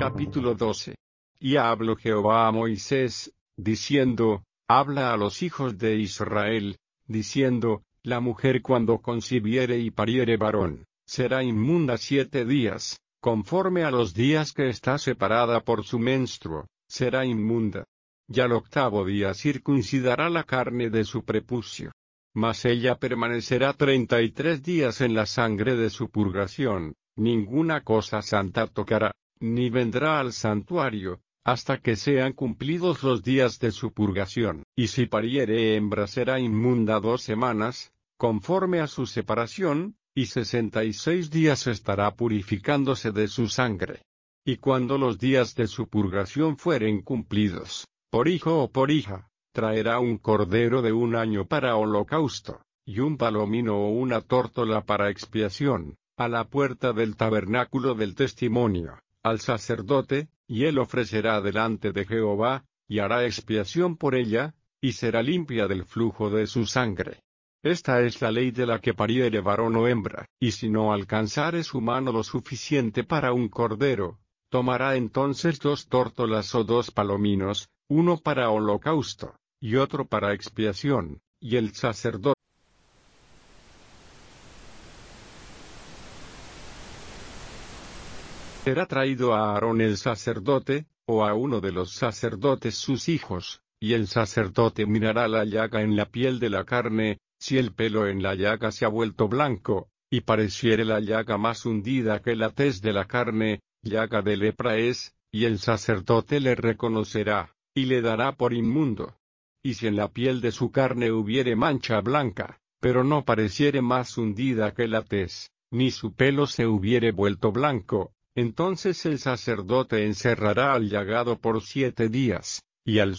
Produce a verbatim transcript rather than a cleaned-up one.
Capítulo doce. Y habló Jehová a Moisés, diciendo, habla a los hijos de Israel, diciendo, la mujer cuando concibiere y pariere varón, será inmunda siete días, conforme a los días que está separada por su menstruo, será inmunda. Y al octavo día circuncidará la carne de su prepucio. Mas ella permanecerá treinta y tres días en la sangre de su purgación, ninguna cosa santa tocará, ni vendrá al santuario, hasta que sean cumplidos los días de su purgación. Y si pariere hembra será inmunda dos semanas, conforme a su separación, y sesenta y seis días estará purificándose de su sangre. Y cuando los días de su purgación fueren cumplidos, por hijo o por hija, traerá un cordero de un año para holocausto, y un palomino o una tórtola para expiación, a la puerta del tabernáculo del testimonio, al sacerdote, y él ofrecerá delante de Jehová, y hará expiación por ella, y será limpia del flujo de su sangre. Esta es la ley de la que pariere varón o hembra, y si no alcanzare su mano lo suficiente para un cordero, tomará entonces dos tórtolas o dos palominos, uno para holocausto, y otro para expiación, y el sacerdote será traído a Aarón el sacerdote, o a uno de los sacerdotes sus hijos, y el sacerdote mirará la llaga en la piel de la carne, si el pelo en la llaga se ha vuelto blanco, y pareciere la llaga más hundida que la tez de la carne, llaga de lepra es, y el sacerdote le reconocerá, y le dará por inmundo. Y si en la piel de su carne hubiere mancha blanca, pero no pareciere más hundida que la tez, ni su pelo se hubiere vuelto blanco, entonces el sacerdote encerrará al llagado por siete días, y al